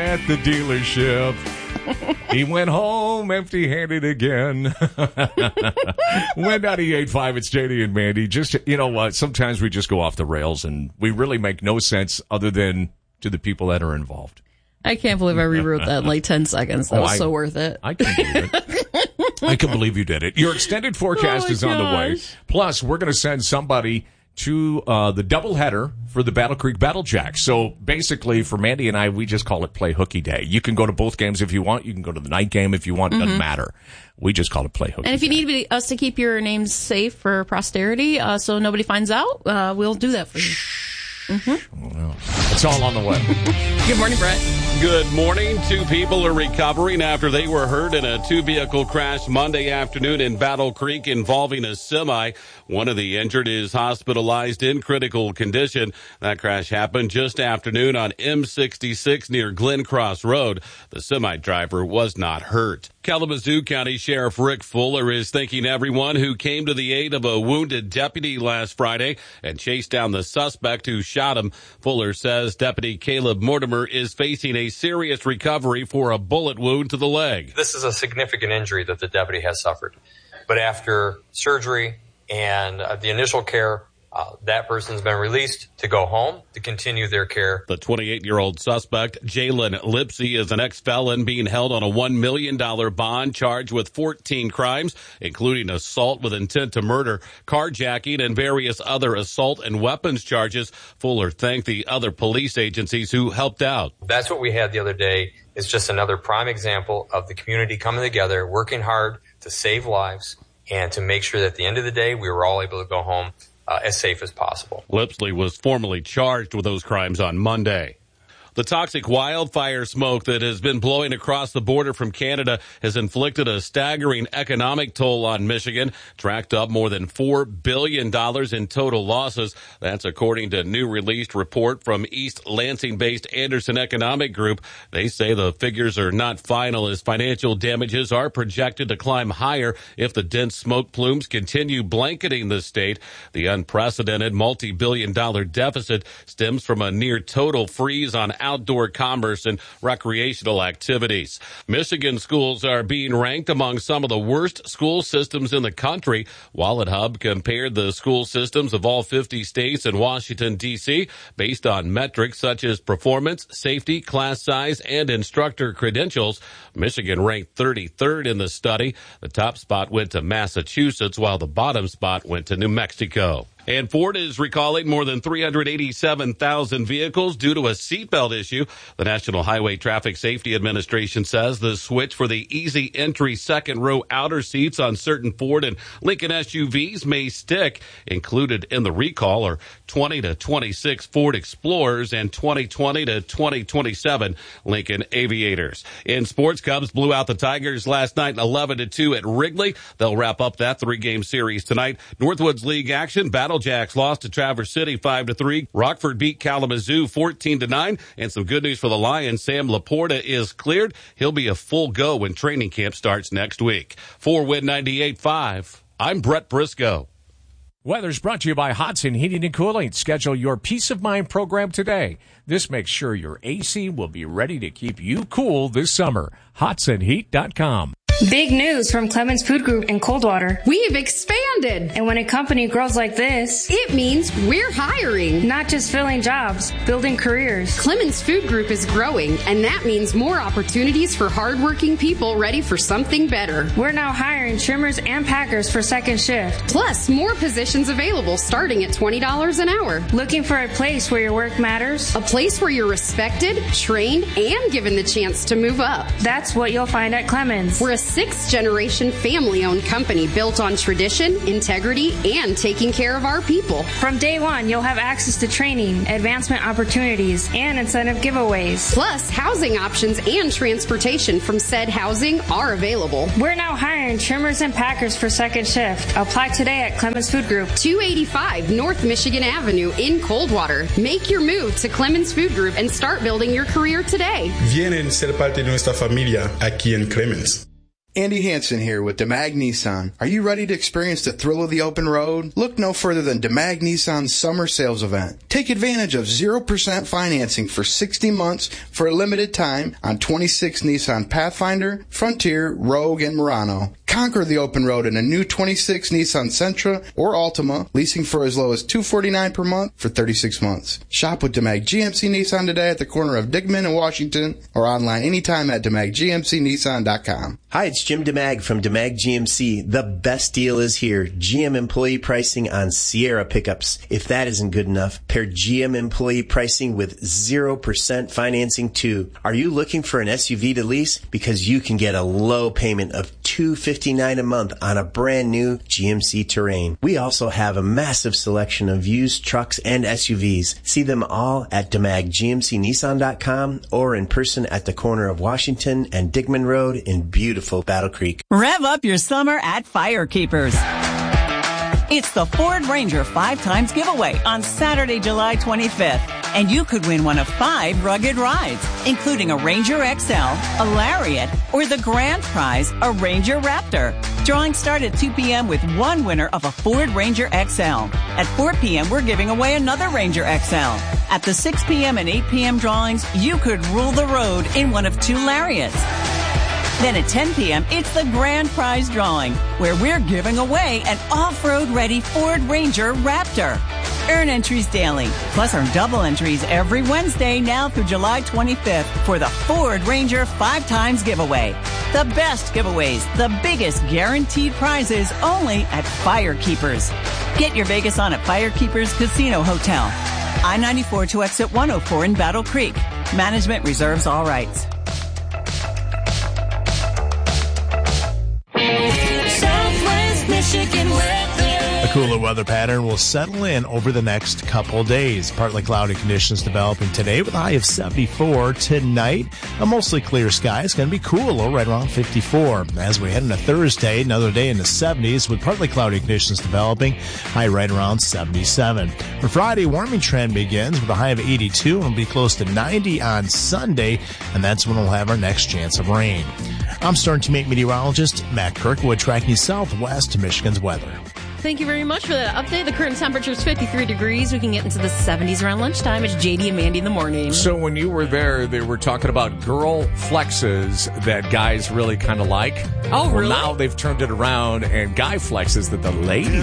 at the dealership. He went home empty-handed again. Went 98.5, it's JD and Mandy. Just, you know what, sometimes we just go off the rails and we really make no sense other than to the people that are involved. I can't believe I rewrote that in like 10 seconds. That was so worth it. I can believe it. I can believe you did it. Your extended forecast is on the way. Plus, we're going to send somebody to the doubleheader for the Battle Creek Battle Jack. So basically, for Mandy and I, we just call it Play Hooky Day. You can go to both games if you want. You can go to the night game if you want. It doesn't matter. We just call it Play Hooky Day. And if you need us to keep your names safe for posterity so nobody finds out, we'll do that for you. Well, it's all on the way. Good morning, Brett. Good morning. 2 people are recovering after they were hurt in a 2-vehicle crash Monday afternoon in Battle Creek involving a semi. One of the injured is hospitalized in critical condition. That crash happened just afternoon on M66 near Glen Cross Road. The semi driver was not hurt. Kalamazoo County Sheriff Rick Fuller is thanking everyone who came to the aid of a wounded deputy last Friday and chased down the suspect who shot him. Fuller says Deputy Caleb Mortimer is facing a serious recovery for a bullet wound to the leg. This is a significant injury that the deputy has suffered. But after surgery and the initial care, that person's been released to go home to continue their care. The 28-year-old suspect, Jalen Lipsy, is an ex-felon being held on a $1 million bond charged with 14 crimes, including assault with intent to murder, carjacking, and various other assault and weapons charges. Fuller thanked the other police agencies who helped out. That's what we had the other day. Is just another prime example of the community coming together, working hard to save lives and to make sure that at the end of the day, we were all able to go home as safe as possible. Lipsley was formally charged with those crimes on Monday. The toxic wildfire smoke that has been blowing across the border from Canada has inflicted a staggering economic toll on Michigan, tracked up more than $4 billion in total losses. That's according to a new released report from East Lansing-based Anderson Economic Group. They say the figures are not final as financial damages are projected to climb higher if the dense smoke plumes continue blanketing the state. The unprecedented multi-billion-dollar deficit stems from a near total freeze on outdoor commerce and recreational activities. Michigan schools are being ranked among some of the worst school systems in the country. Wallet Hub compared the school systems of all 50 states and Washington, D.C. based on metrics such as performance, safety, class size, and instructor credentials. Michigan ranked 33rd in the study. The top spot went to Massachusetts, while the bottom spot went to New Mexico. And Ford is recalling more than 387,000 vehicles due to a seatbelt issue. The National Highway Traffic Safety Administration says the switch for the easy entry second row outer seats on certain Ford and Lincoln SUVs may stick. Included in the recall are 20 to 26 Ford Explorers and 2020 to 2027 Lincoln Aviators. In sports, Cubs blew out the Tigers last night 11-2 at Wrigley. They'll wrap up that 3-game series tonight. Northwoods League action, Battle Jacks lost to Traverse City 5-3. Rockford beat Kalamazoo 14-9. And some good news for the Lions. Sam Laporta is cleared. He'll be a full go when training camp starts next week. For Win 98.5, I'm Brett Briscoe. Weather's brought to you by Hodson Heating and Cooling. Schedule your Peace of Mind program today. This makes sure your AC will be ready to keep you cool this summer. HotsonHeat.com. Big news from Clemens Food Group in Coldwater. We've expanded. And when a company grows like this, it means we're hiring. Not just filling jobs, building careers. Clemens Food Group is growing, and that means more opportunities for hardworking people ready for something better. We're now hiring trimmers and packers for second shift. Plus, more positions available starting at $20 an hour. Looking for a place where your work matters? A place where you're respected, trained, and given the chance to move up. That's what you'll find at Clemens. We're a 6th-generation family-owned company built on tradition, integrity, and taking care of our people. From day one, you'll have access to training, advancement opportunities, and incentive giveaways. Plus, housing options and transportation from said housing are available. We're now hiring trimmers and packers for second shift. Apply today at Clemens Food Group. 285 North Michigan Avenue in Coldwater. Make your move to Clemens Food Group and start building your career today. Vienen ser parte de nuestra familia aquí en Clemens. Andy Hansen here with DeMag Nissan. Are you ready to experience the thrill of the open road? Look no further than DeMag Nissan's summer sales event. Take advantage of 0% financing for 60 months for a limited time on 26 Nissan Pathfinder, Frontier, Rogue, and Murano. Conquer the open road in a new 26 Nissan Sentra or Altima, leasing for as low as $249 per month for 36 months. Shop with DeMag GMC Nissan today at the corner of Digman and Washington, or online anytime at DeMagGMCNissan.com. Hi, it's Jim DeMag from DeMag GMC. The best deal is here. GM employee pricing on Sierra pickups. If that isn't good enough, pair GM employee pricing with 0% financing too. Are you looking for an SUV to lease? Because you can get a low payment of $259 a month on a brand new GMC Terrain. We also have a massive selection of used trucks and SUVs. See them all at DeMagGMCNissan.com or in person at the corner of Washington and Digman Road in beautiful Battle Creek. Rev up your summer at Firekeepers. It's the Ford Ranger 5 times giveaway on Saturday, July 25th. And you could win one of 5 rugged rides, including a Ranger XL, a Lariat, or the grand prize, a Ranger Raptor. Drawings start at 2 p.m. with one winner of a Ford Ranger XL. At 4 p.m., we're giving away another Ranger XL. At the 6 p.m. and 8 p.m. drawings, you could rule the road in one of 2 Lariats. Then at 10 p.m., it's the grand prize drawing, where we're giving away an off-road ready Ford Ranger Raptor. Earn entries daily, plus earn double entries every Wednesday now through July 25th for the Ford Ranger 5 times giveaway. The best giveaways, the biggest guaranteed prizes, only at Firekeepers. Get your Vegas on at Firekeepers Casino Hotel. I-94 to exit 104 in Battle Creek. Management reserves all rights. A cooler weather pattern will settle in over the next couple days. Partly cloudy conditions developing today with a high of 74. Tonight, a mostly clear sky. It's going to be cooler, right around 54. As we head into Thursday, another day in the 70s with partly cloudy conditions developing, high right around 77. For Friday, warming trend begins with a high of 82 and will be close to 90 on Sunday, and that's when we'll have our next chance of rain. I'm Storm Team 8 meteorologist Matt Kirkwood, tracking southwest Michigan's weather. Thank you very much for that update. The current temperature is 53 degrees. We can get into the 70s around lunchtime. It's JD and Mandy in the morning. So when you were there, they were talking about girl flexes that guys really kind of like. Oh, really? Well, now they've turned it around and guy flexes that the ladies